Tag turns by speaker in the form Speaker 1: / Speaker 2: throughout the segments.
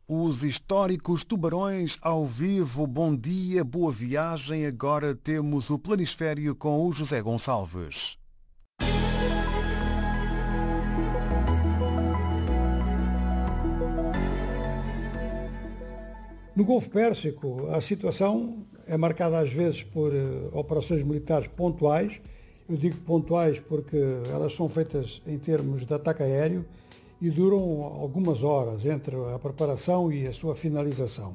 Speaker 1: Os históricos tubarões ao vivo. Bom dia, boa viagem. Agora temos o Planisfério com o José Gonçalves.
Speaker 2: No Golfo Pérsico, a situação é marcada às vezes por operações militares pontuais. Eu digo pontuais porque elas são feitas em termos de ataque aéreo e duram algumas horas entre a preparação e a sua finalização.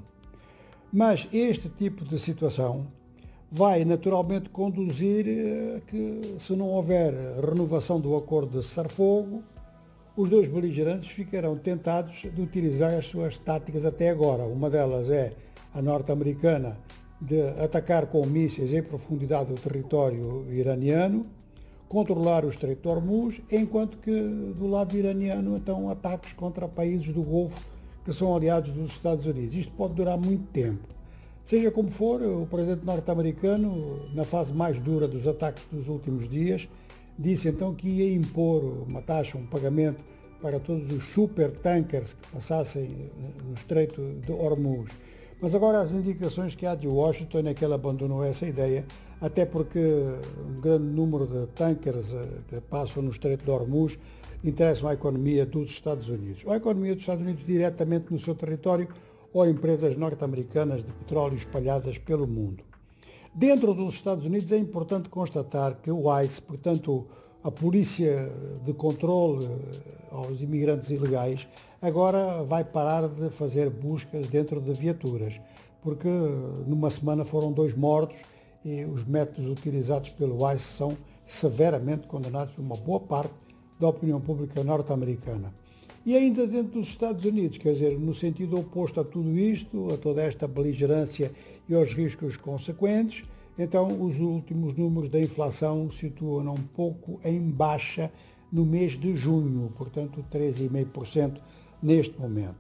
Speaker 2: Mas este tipo de situação vai naturalmente conduzir a que, se não houver renovação do acordo de cessar-fogo, os dois beligerantes ficarão tentados de utilizar as suas táticas até agora. Uma delas é a norte-americana de atacar com mísseis em profundidade o território iraniano, controlar o Estreito de Hormuz, enquanto que do lado iraniano então ataques contra países do Golfo que são aliados dos Estados Unidos. Isto pode durar muito tempo. Seja como for, o presidente norte-americano, na fase mais dura dos ataques dos últimos dias, disse então que ia impor uma taxa, um pagamento para todos os supertankers que passassem no Estreito de Hormuz. Mas agora as indicações que há de Washington é que ele abandonou essa ideia, até porque um grande número de tankers que passam no Estreito de Hormuz interessam à economia dos Estados Unidos. Ou à economia dos Estados Unidos diretamente no seu território, ou a empresas norte-americanas de petróleo espalhadas pelo mundo. Dentro dos Estados Unidos é importante constatar que o ICE, portanto a polícia de controle aos imigrantes ilegais, agora vai parar de fazer buscas dentro de viaturas, porque numa semana foram 2 mortos e os métodos utilizados pelo ICE são severamente condenados por uma boa parte da opinião pública norte-americana. E ainda dentro dos Estados Unidos, quer dizer, no sentido oposto a tudo isto, a toda esta beligerância e aos riscos consequentes, então os últimos números da inflação situam um pouco em baixa no mês de junho, portanto 13,5% neste momento.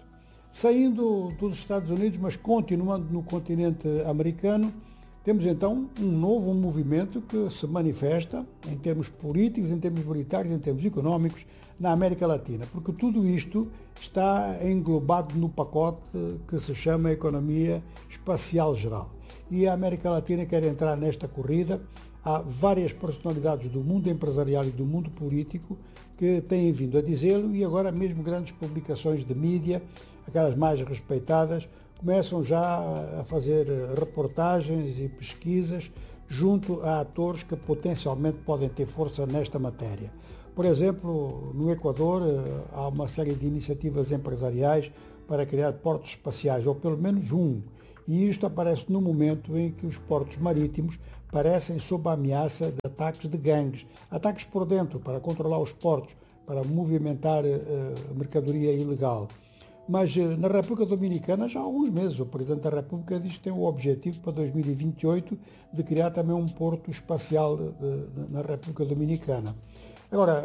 Speaker 2: Saindo dos Estados Unidos, mas continuando no continente americano, temos então um novo movimento que se manifesta em termos políticos, em termos militares, em termos económicos na América Latina, porque tudo isto está englobado no pacote que se chama Economia Espacial Geral. E a América Latina quer entrar nesta corrida. Há várias personalidades do mundo empresarial e do mundo político que têm vindo a dizê-lo e agora mesmo grandes publicações de mídia, aquelas mais respeitadas, começam já a fazer reportagens e pesquisas junto a atores que potencialmente podem ter força nesta matéria. Por exemplo, no Equador há uma série de iniciativas empresariais para criar portos espaciais, ou pelo menos um, e isto aparece no momento em que os portos marítimos parecem sob a ameaça de ataques de gangues, ataques por dentro para controlar os portos, para movimentar mercadoria ilegal. Mas na República Dominicana já há alguns meses o Presidente da República diz que tem o objetivo para 2028 de criar também um porto espacial na República Dominicana. Agora,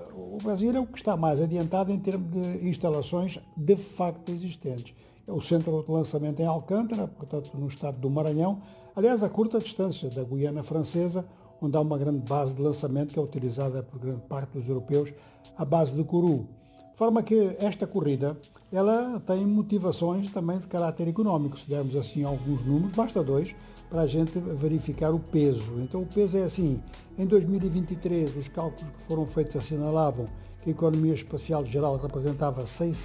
Speaker 2: o Brasil é o que está mais adiantado em termos de instalações de facto existentes. É o centro de lançamento em Alcântara, portanto no estado do Maranhão, aliás a curta distância da Guiana Francesa, onde há uma grande base de lançamento que é utilizada por grande parte dos europeus, a base de Kourou. De forma que esta corrida, ela tem motivações também de caráter económico. Se dermos assim alguns números, basta 2, para a gente verificar o peso. Então o peso é assim, em 2023 os cálculos que foram feitos assinalavam que a economia espacial geral representava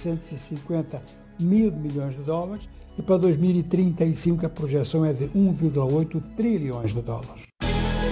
Speaker 2: 650 mil milhões de dólares e para 2035 a projeção é de 1,8 trilhões de dólares.